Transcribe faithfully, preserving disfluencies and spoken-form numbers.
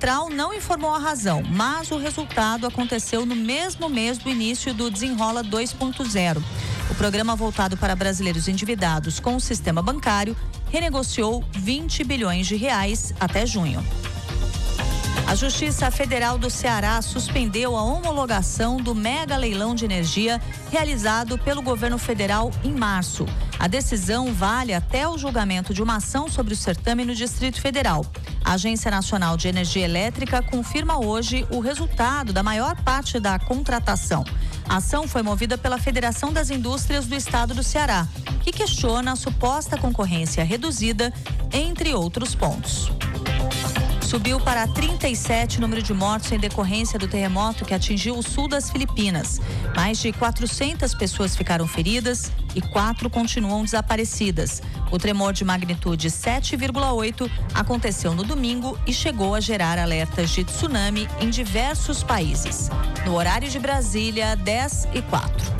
Central não informou a razão, mas o resultado aconteceu no mesmo mês do início do Desenrola dois ponto zero. O programa voltado para brasileiros endividados com o sistema bancário renegociou vinte bilhões de reais até junho. A Justiça Federal do Ceará suspendeu a homologação do mega leilão de energia realizado pelo governo federal em março. A decisão vale até o julgamento de uma ação sobre o certame no Distrito Federal. A Agência Nacional de Energia Elétrica confirma hoje o resultado da maior parte da contratação. A ação foi movida pela Federação das Indústrias do Estado do Ceará, que questiona a suposta concorrência reduzida, entre outros pontos. Subiu para trinta e sete o número de mortos em decorrência do terremoto que atingiu o sul das Filipinas. Mais de quatrocentas pessoas ficaram feridas e quatro continuam desaparecidas. O tremor de magnitude sete vírgula oito aconteceu no domingo e chegou a gerar alertas de tsunami em diversos países. No horário de Brasília, dez e quatro.